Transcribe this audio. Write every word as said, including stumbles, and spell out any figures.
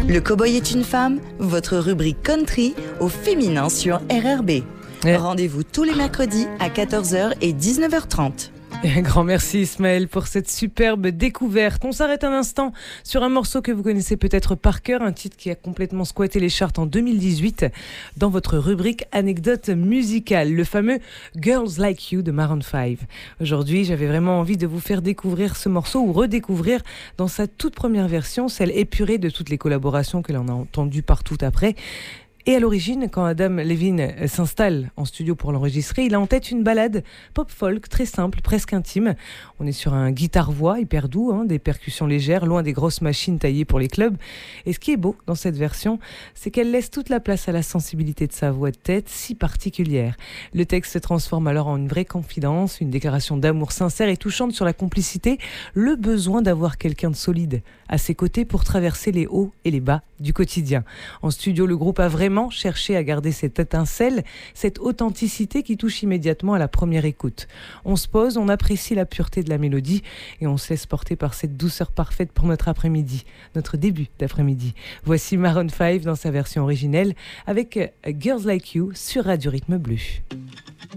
Le Cowboy est une femme, votre rubrique country au féminin sur R R B. Ouais. Rendez-vous tous les mercredis à quatorze heures et dix-neuf heures trente. Et un grand merci Ismaël pour cette superbe découverte. On s'arrête un instant sur un morceau que vous connaissez peut-être par cœur, un titre qui a complètement squatté les charts en deux mille dix-huit dans votre rubrique anecdote musicale, le fameux Girls Like You de Maroon cinq. Aujourd'hui, j'avais vraiment envie de vous faire découvrir ce morceau ou redécouvrir dans sa toute première version, celle épurée de toutes les collaborations que l'on a entendues partout après. Et à l'origine, quand Adam Levine s'installe en studio pour l'enregistrer, il a en tête une ballade pop-folk très simple, presque intime. On est sur un guitare-voix hyper doux, hein, des percussions légères, loin des grosses machines taillées pour les clubs. Et ce qui est beau dans cette version, c'est qu'elle laisse toute la place à la sensibilité de sa voix de tête si particulière. Le texte se transforme alors en une vraie confidence, une déclaration d'amour sincère et touchante sur la complicité, le besoin d'avoir quelqu'un de solide à ses côtés pour traverser les hauts et les bas du quotidien. En studio, le groupe a vraiment chercher à garder cette étincelle, cette authenticité qui touche immédiatement à la première écoute. On se pose, on apprécie la pureté de la mélodie et on se laisse porter par cette douceur parfaite pour notre après-midi, notre début d'après-midi. Voici Maroon cinq dans sa version originelle avec Girls Like You sur Radio Rythme Bleu.